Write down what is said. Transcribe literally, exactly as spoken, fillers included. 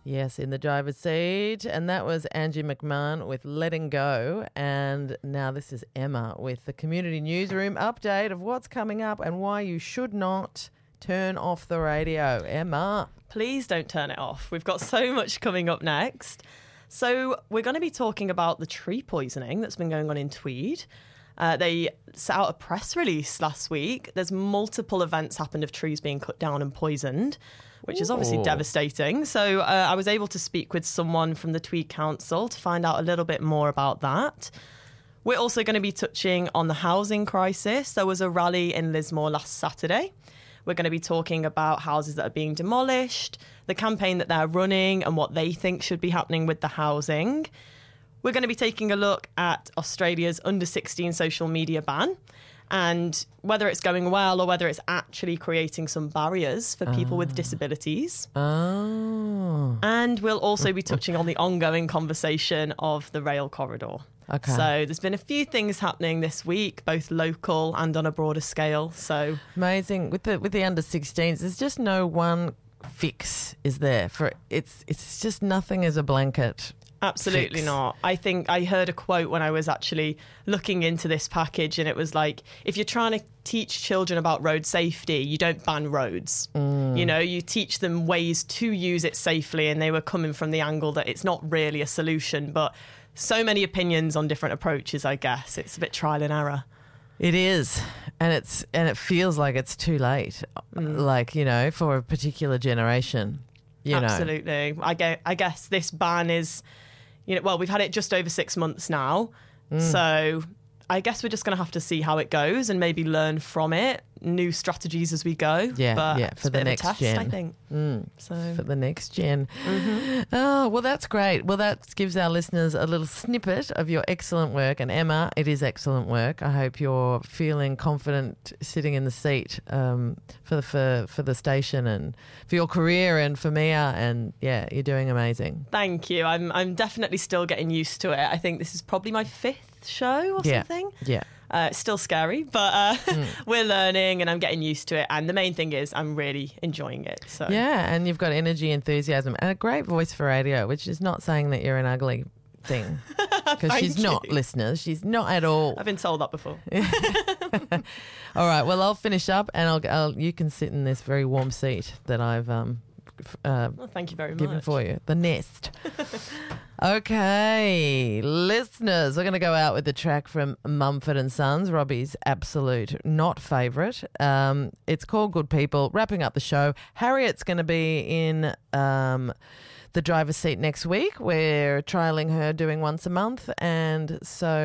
Yes, in the driver's seat. And that was Angie McMahon with Letting Go. And now this is Emma with the Community Newsroom update of what's coming up and why you should not turn off the radio. Emma. Please don't turn it off. We've got so much coming up next. So we're going to be talking about the tree poisoning that's been going on in Tweed. Uh, they set out a press release last week. There's multiple events happened of trees being cut down and poisoned, which is obviously Ooh. devastating. So uh, I was able to speak with someone from the Tweed Council to find out a little bit more about that. We're also going to be touching on the housing crisis. There was a rally in Lismore last Saturday. We're going to be talking about houses that are being demolished, the campaign that they're running and what they think should be happening with the housing. We're going to be taking a look at Australia's under sixteen social media ban and whether it's going well or whether it's actually creating some barriers for people oh. with disabilities. Oh. And we'll also be touching on the ongoing conversation of the rail corridor. Okay. So there's been a few things happening this week, both local and on a broader scale. So amazing. With the with the under sixteens, there's just no one fix, is there? For it's it's just nothing as a blanket. Absolutely fix. not. I think I heard a quote when I was actually looking into this package, and it was like, if you're trying to teach children about road safety, you don't ban roads. Mm. You know, you teach them ways to use it safely, and they were coming from the angle that it's not really a solution, but so many opinions on different approaches, I guess. It's a bit trial and error. It is, and it's and it feels like it's too late, mm. like, you know, for a particular generation. You Absolutely. know. I guess, I guess this ban is, you know, well, we've had it just over six months now, mm. so I guess we're just going to have to see how it goes and maybe learn from it, new strategies as we go. Yeah, but yeah, for it's a the bit of a next test, gen. I think. Mm, so for the next gen. Mm-hmm. Oh, well, that's great. Well, that gives our listeners a little snippet of your excellent work. And Emma, it is excellent work. I hope you're feeling confident sitting in the seat um, for the for, for the station and for your career and for Mia. And yeah, you're doing amazing. Thank you. I'm I'm definitely still getting used to it. I think this is probably my fifth show or yeah. something. Yeah. Uh, it's still scary, but uh, mm. we're learning and I'm getting used to it. And the main thing is I'm really enjoying it. So yeah, and you've got energy, enthusiasm, and a great voice for radio, which is not saying that you're an ugly thing. Because she's you. not, listeners. She's not at all. I've been told that before. All right, well, I'll finish up and I'll, I'll you can sit in this very warm seat that I've um, uh, well, thank you very given much. for you, the nest. Okay, listeners, we're going to go out with the track from Mumford and Sons, Robbie's absolute not favourite. Um, it's called Good People. Wrapping up the show, Harriet's going to be in um, the driver's seat next week. We're trialling her doing once a month, and so